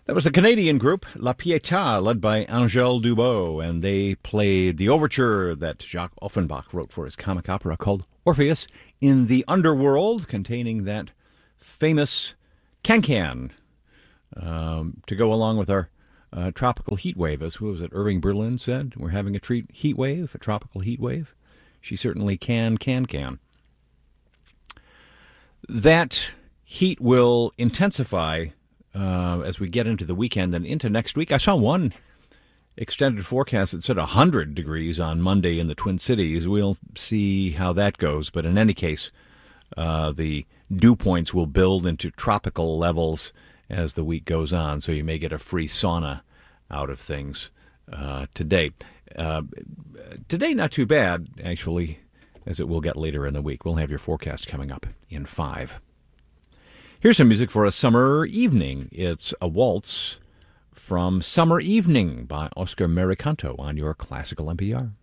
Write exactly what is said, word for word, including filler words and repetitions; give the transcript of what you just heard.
That was a Canadian group, La Pietà, led by Angèle Dubot, and they played the overture that Jacques Offenbach wrote for his comic opera called Orpheus in the Underworld, containing that famous can-can um, to go along with our uh, tropical heat wave. As who was it, Irving Berlin said, we're having a treat heat wave, a tropical heat wave. She certainly can, can, can. That heat will intensify Uh, as we get into the weekend and into next week. I saw one extended forecast that said one hundred degrees on Monday in the Twin Cities. We'll see how that goes. But in any case, uh, the dew points will build into tropical levels as the week goes on. So you may get a free sauna out of things uh, today. Uh, today, not too bad, actually, as it will get later in the week. We'll have your forecast coming up in five. Here's some music for a summer evening. It's a waltz from Summer Evening by Oscar Maricanto on your Classical N P R.